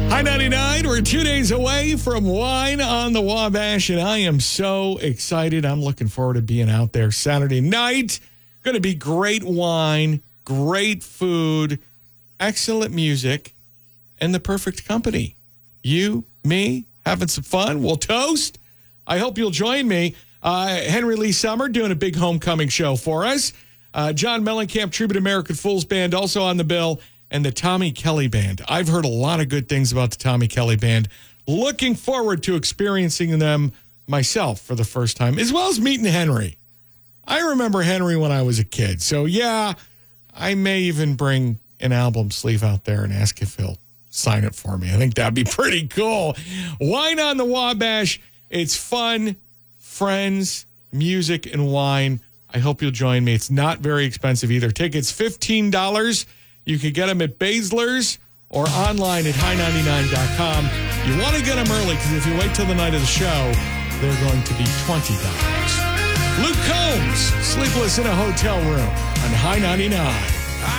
High 99, we're 2 days away from Wine on the Wabash, and I am so excited. I'm looking forward to being out there Saturday night. Going to be great wine, great food, excellent music, and the perfect company. You, me, having some fun. We'll toast. I hope you'll join me. Henry Lee Summer doing a big homecoming show for us. John Mellencamp, Tribute American Fools Band, also on the bill. And the Tommy Kelly Band. I've heard a lot of good things about the Tommy Kelly Band. Looking forward to experiencing them myself for the first time, as well as meeting Henry. I remember Henry when I was a kid. So, yeah, I may even bring an album sleeve out there and ask if he'll sign it for me. I think that'd be pretty cool. Wine on the Wabash. It's fun, friends, music, and wine. I hope you'll join me. It's not very expensive either. Tickets, $15. You can get them at Baszler's or online at high99.com. You want to get them early because if you wait till the night of the show, they're going to be $20. Luke Combs, Sleepless in a Hotel Room on High 99.